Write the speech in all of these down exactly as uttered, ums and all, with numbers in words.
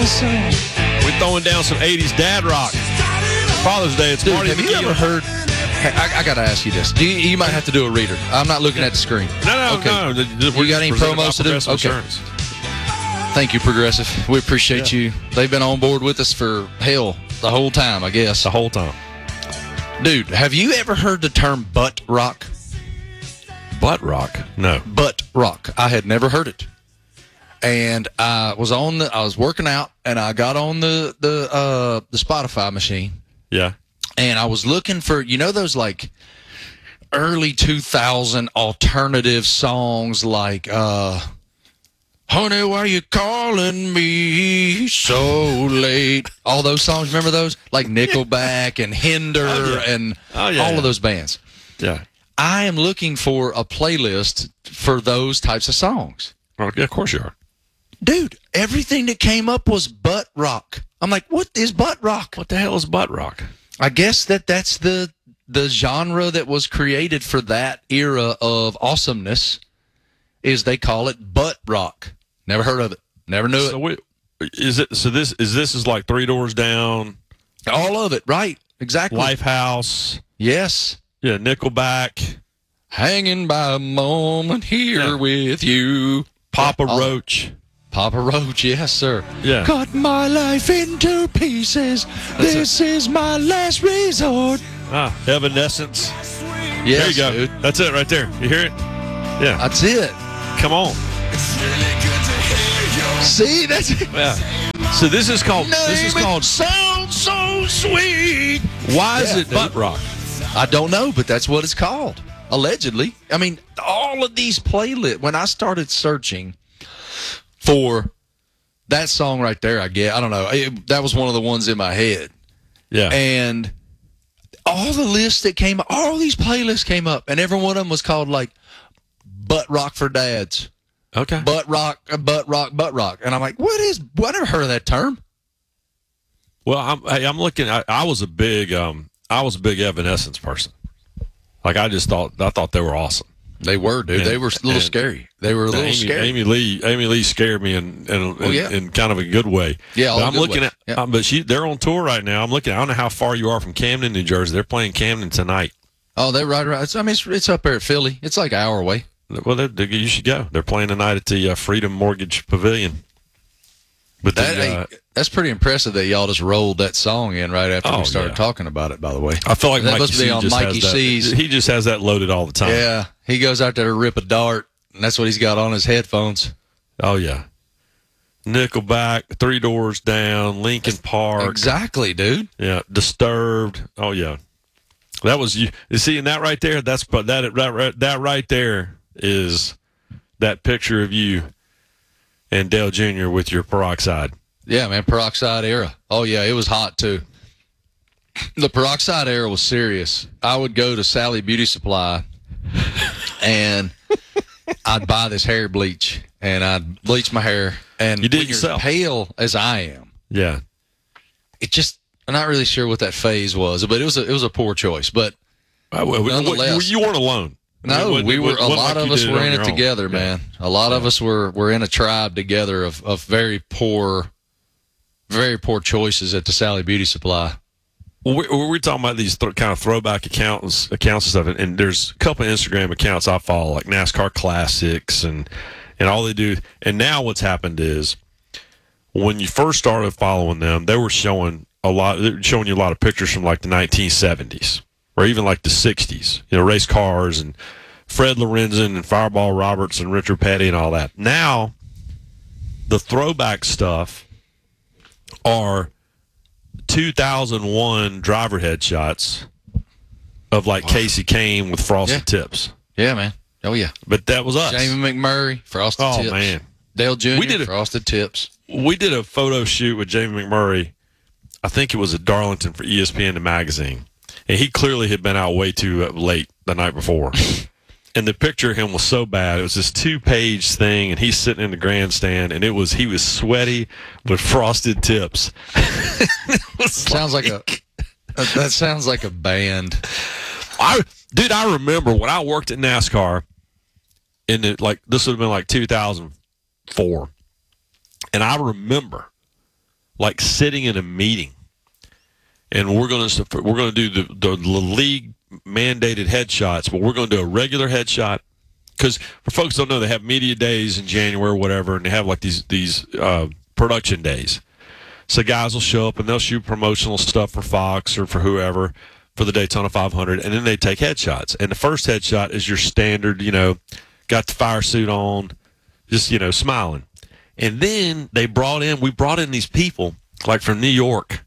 We're throwing down some eighties dad rock. Father's Day. It's Dude, Marty have you McGee. ever heard? Hey, I, I got to ask you this. Do you, you might have to do a reader. I'm not looking at the screen. No, no, okay. no. You got any promos to do? Okay. Insurance. Thank you, Progressive. We appreciate Yeah. you. They've been on board with us for, hell, the whole time, I guess. The whole time. Dude, have you ever heard the term butt rock? Butt rock? No. Butt rock. I had never heard it. And I was on the, I was working out, and I got on the the uh, the Spotify machine, Yeah. and I was looking for, you know, those like early two thousand alternative songs like uh, "Honey, why you calling me so late?" All those songs, remember those? Like Nickelback and Hinder Oh, yeah. and Oh, yeah, all yeah. of those bands. Yeah. I am looking for a playlist for those types of songs. Well, yeah, of course you are. Dude, everything that came up was butt rock. I'm like, what is butt rock? What the hell is butt rock? I guess that that's the the genre that was created for that era of awesomeness. Is they call it butt rock. Never heard of it. Never knew So it. we, is it? So this is this is like Three Doors Down, All of it, right? Exactly. Lifehouse, Yes. yeah, Nickelback, Hanging by a moment here Yeah. with you. Papa all- Roach. Papa Roach, yes, sir. Yeah. Cut my life into pieces. This is my last resort. Ah, Evanescence. Yes, There you go. dude. That's it right there. You hear it? Yeah. That's it. Come on. See, that's it. Yeah. So this is called. This is called. Sounds so sweet. Why is Yeah, it butt dude. rock? I don't know, but that's what it's called. Allegedly. I mean, all of these playlists, when I started searching for that song right there, I get, I don't know, it, that was one of the ones in my head. Yeah. And all the lists that came up, all these playlists came up, and every one of them was called like Butt Rock for Dads. Okay. Butt rock, uh, butt rock, butt rock. And I'm like, what is, well, I never heard of that term. Well, I'm. Hey, I'm looking. I, I was a big. Um. I was a big Evanescence person. Like I just thought. I thought they were awesome. They were, dude. And- they were a little and- scary. They were a little Amy, scary. Amy Lee. Amy Lee scared me in in, in, Oh, yeah. in kind of a good way. Yeah, all But I'm good looking ways. at. Yeah. Um, but she. They're on tour right now. I'm looking. I don't know how far you are from Camden, New Jersey. They're playing Camden tonight. Oh, they're right around. It's, I mean, it's, it's up there at Philly. It's like an hour away. Well, they, they, you should go. They're playing tonight at the uh, Freedom Mortgage Pavilion. But That, the, uh, hey, that's pretty impressive that y'all just rolled that song in right after Oh, we started yeah. talking about it, by the way. I feel like that Mikey must be C on just Mikey has that. C's. He just has that loaded all the time. Yeah, he goes out there to rip a dart, and that's what he's got on his headphones. Oh yeah. Nickelback, Three Doors Down, Linkin Park. Exactly, dude. Yeah, Disturbed. Oh yeah. That was you. You see, and that right there, that's that that that, that right there is that picture of you and Dale Junior with your peroxide. Yeah, man, peroxide era. Oh, yeah, it was hot, too. The peroxide era was serious. I would go to Sally Beauty Supply, and I'd buy this hair bleach, and I'd bleach my hair. And You did when you're yourself. pale as I am, Yeah. it just, I'm not really sure what that phase was, but it was a, it was a poor choice. But Uh, well, we- Nonetheless. you, you weren't alone. no, It wasn't- we it were, a wasn't lot like of you us did it were on in your it own. together, Yeah. man. A lot of us were, were in a tribe together of, of very poor, very poor choices at the Sally Beauty Supply. Well, we, we're talking about these th- kind of throwback accounts, accounts and stuff, and, and there's a couple of Instagram accounts I follow, like NASCAR Classics, and and all they do. And now what's happened is, when you first started following them, they were showing a lot, they were showing you a lot of pictures from like the nineteen seventies or even like the sixties, you know, race cars and Fred Lorenzen and Fireball Roberts and Richard Petty and all that. Now, the throwback stuff are two thousand one driver headshots of like Casey Kane with frosted Yeah. tips. Yeah, man. Oh, yeah. But that was us. Jamie McMurray, Frosted Oh, Tips. man. Dale Junior, We did a- Frosted Tips. We did a photo shoot with Jamie McMurray. I think it was at Darlington for E S P N the magazine. And he clearly had been out way too uh, late the night before. And the picture of him was so bad. It was this two-page thing, and he's sitting in the grandstand, and it was he was sweaty with frosted tips. It was Sounds like a that that sounds like a band. I dude, I remember when I worked at NASCAR in it, like this would have been like two thousand four, and I remember like sitting in a meeting, and we're going to we're going to do the, the league mandated headshots, but we're going to do a regular headshot because for folks who don't know, they have media days in January or whatever, and they have like these these uh, production days. So guys will show up and they'll shoot promotional stuff for Fox or for whoever for the Daytona five hundred, and then they take headshots. And the first headshot is your standard, you know, got the fire suit on, just, you know, smiling. And then they brought in, we brought in these people like from New York,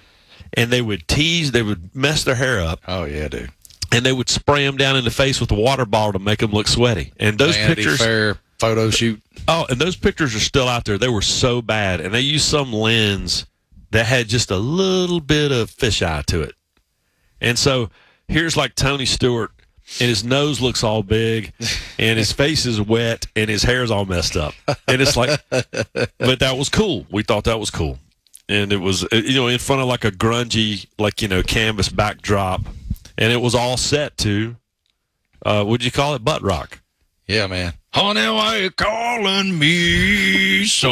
and they would tease, they would mess their hair up. Oh, yeah, dude. And they would spray them down in the face with a water bottle to make them look sweaty. And those Vanity pictures, Fair photo shoot. Oh, and those pictures are still out there. They were so bad, and they used some lens that had just a little bit of fisheye to it. And so here's like Tony Stewart, and his nose looks all big, and his face is wet, and his hair's all messed up. And it's like, but that was cool. We thought that was cool. And it was, you know, in front of like a grungy, like, you know, canvas backdrop. And it was all set to, uh, what'd you call it? Butt rock. Yeah, man. Honey, why you calling me so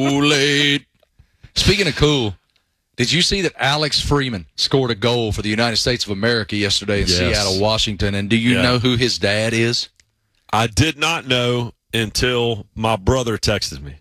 late? Speaking of cool, did you see that Alex Freeman scored a goal for the United States of America yesterday in Yes. Seattle, Washington? And do you Yeah. know who his dad is? I did not know until my brother texted me.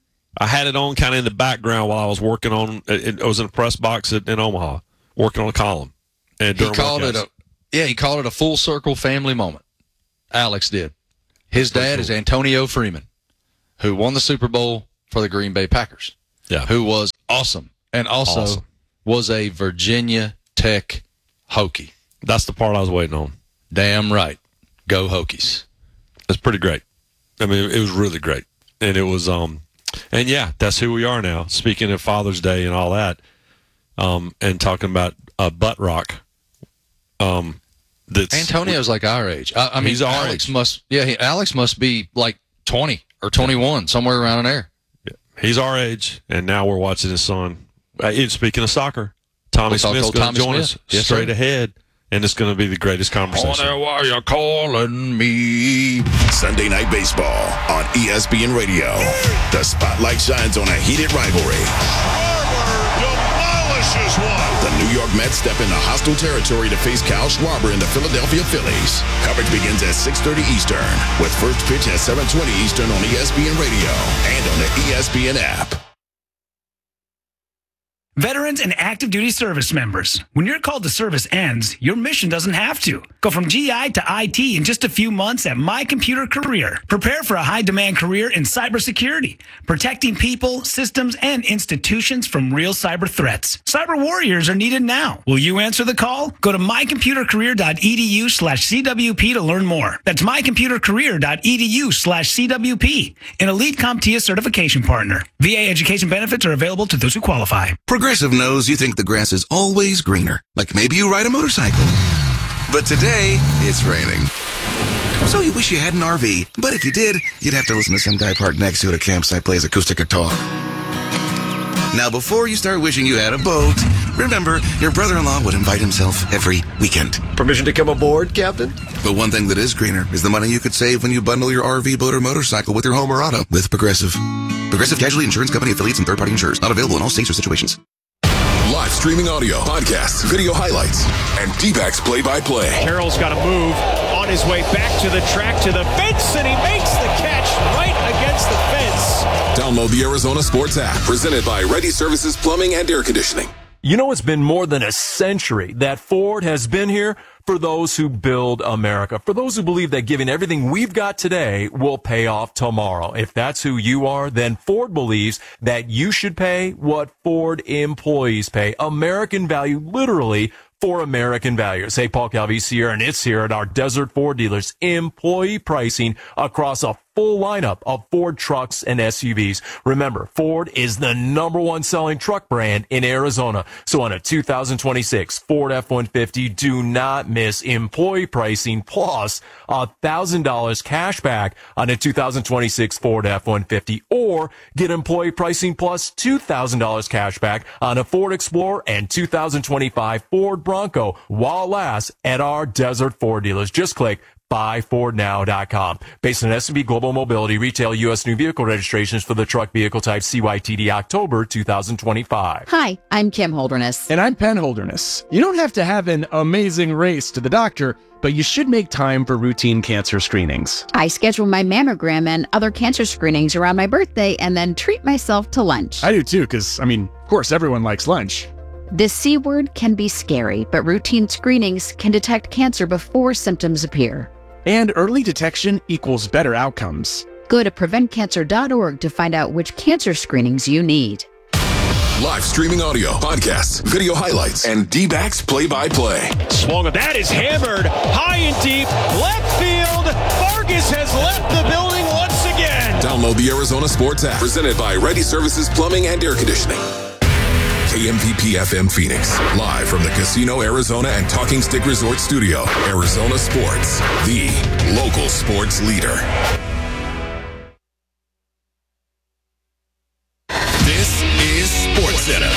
I had it on kind of in the background while I was working on, it, I was in a press box at, in Omaha, working on a column. And He during called it workouts. a yeah, he called it a full circle family moment. Alex did. His dad cool. is Antonio Freeman, who won the Super Bowl for the Green Bay Packers. Yeah. Who was awesome and also Awesome. was a Virginia Tech Hokie. That's the part I was waiting on. Damn right. Go Hokies. It's pretty great. I mean, it was really great. And it was, um, and yeah, that's who we are now. Speaking of Father's Day and all that, um, and talking about uh, butt rock. Um, that's Antonio's like our age. I, I mean, He's our Alex age. must. Yeah, he, Alex must be like twenty or twenty-one, somewhere around in there. He's our age, and now we're watching his son. Uh, speaking of soccer, Tommy We'll talk Smith's to going to Tommy join Smith. us Yes, straight sir. ahead, and it's going to be the greatest conversation. Honey, why you calling me? Sunday Night Baseball on E S P N Radio. The spotlight shines on a heated rivalry. Demolishes one. The New York Mets step into hostile territory to face Kyle Schwarber and the Philadelphia Phillies. Coverage begins at six thirty Eastern, with first pitch at seven twenty Eastern on E S P N Radio and on the E S P N app. Veterans and active duty service members, when your call to service ends, your mission doesn't have to. Go from G I to I T in just a few months at My Computer Career. Prepare for a high-demand career in cybersecurity, protecting people, systems, and institutions from real cyber threats. Cyber warriors are needed now. Will you answer the call? Go to mycomputercareer.edu slash CWP to learn more. That's mycomputercareer.edu slash CWP, an Elite CompTIA certification partner. V A education benefits are available to those who qualify. Progressive knows you think the grass is always greener, like maybe you ride a motorcycle. But today, it's raining. So you wish you had an R V, but if you did, you'd have to listen to some guy parked next to it at a campsite plays acoustic guitar. Now, before you start wishing you had a boat, remember, your brother-in-law would invite himself every weekend. Permission to come aboard, Captain? But one thing that is greener is the money you could save when you bundle your R V, boat, or motorcycle with your home or auto with Progressive. Progressive Casualty Insurance Company affiliates and third-party insurers. Not available in all states or situations. Live streaming audio, podcasts, video highlights, and D-backs play-by-play. Carroll's got to move on his way back to the track, to the fence, and he makes the catch right against the fence. Download the Arizona Sports app, presented by Ready Services Plumbing and Air Conditioning. You know, it's been more than a century that Ford has been here for those who build America, for those who believe that giving everything we've got today will pay off tomorrow. If that's who you are, then Ford believes that you should pay what Ford employees pay. American value, literally, for American values. Hey, Paul Calvese here, and it's here at our Desert Ford dealers. Employee pricing across a full lineup of Ford trucks and S U Vs. Remember, Ford is the number one selling truck brand in Arizona. So on a two thousand twenty-six Ford F one fifty, do not miss employee pricing plus one thousand dollars cash back on a two thousand twenty-six Ford F one fifty, or get employee pricing plus two thousand dollars cash back on a Ford Explorer and two thousand twenty-five Ford Bronco while it lasts at our Desert Ford dealers. Just click buy ford now dot com. Based on S and P Global Mobility, retail U S new vehicle registrations for the truck vehicle type C Y T D October two thousand twenty-five. Hi, I'm Kim Holderness. And I'm Penn Holderness. You don't have to have an amazing race to the doctor, but you should make time for routine cancer screenings. I schedule my mammogram and other cancer screenings around my birthday and then treat myself to lunch. I do too, because, I mean, of course, everyone likes lunch. The C word can be scary, but routine screenings can detect cancer before symptoms appear. And early detection equals better outcomes. Go to prevent cancer dot org to find out which cancer screenings you need. Live streaming audio, podcasts, video highlights, and D-backs play-by-play. Swung at that is hammered high and deep left field. Vargas has left the building once again. Download the Arizona Sports app, presented by Ready Services Plumbing and Air Conditioning. K M P P F M Phoenix, live from the Casino Arizona and Talking Stick Resort Studio. Arizona Sports, the local sports leader. This is SportsCenter.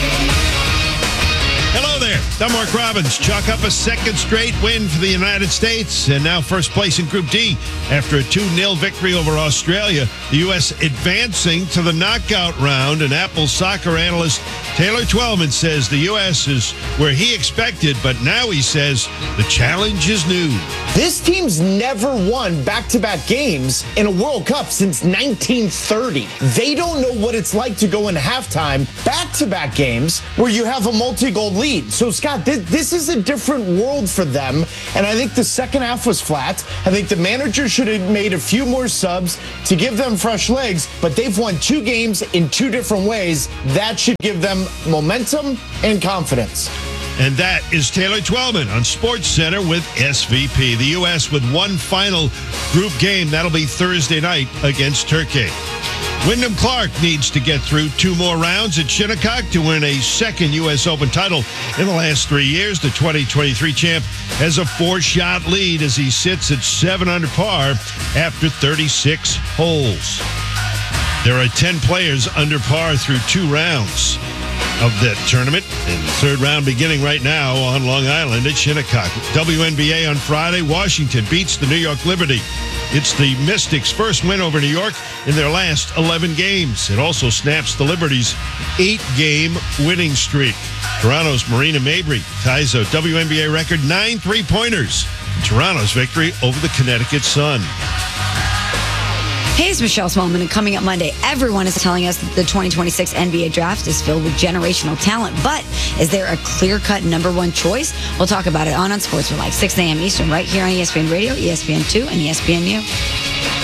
Hello there. I'm Mark Robbins. Chalk up a second straight win for the United States and now first place in Group D after a two nil victory over Australia. The U S advancing to the knockout round, and Apple soccer analyst Taylor Twellman says the U S is where he expected, but now he says the challenge is new. This team's never won back-to-back games in a World Cup since nineteen thirty. They don't know what it's like to go in halftime back-to-back games where you have a multi-goal lead. So, Scott, this, this is a different world for them, and I think the second half was flat. I think the manager should have made a few more subs to give them fresh legs, but they've won two games in two different ways. That should give them momentum and confidence. And that is Taylor Twellman on SportsCenter with S V P. The U S with one final group game. That'll be Thursday night against Turkey. Wyndham Clark needs to get through two more rounds at Shinnecock to win a second U S Open title in the last three years. The twenty twenty-three champ has a four-shot lead as he sits at seven under par after thirty-six holes. There are ten players under par through two rounds of that tournament, and the third round beginning right now on Long Island at Shinnecock. W N B A on Friday, Washington beats the New York Liberty. It's the Mystics' first win over New York in their last eleven games. It also snaps the Liberty's eight-game winning streak. Toronto's Marina Mabrey ties a W N B A record nine three-pointers in Toronto's victory over the Connecticut Sun. Hey, it's Michelle Smallman, and coming up Monday, everyone is telling us that the twenty twenty-six N B A draft is filled with generational talent. But is there a clear-cut number one choice? We'll talk about it on On Sports for like six a.m. Eastern right here on E S P N Radio, E S P N two, and E S P N U.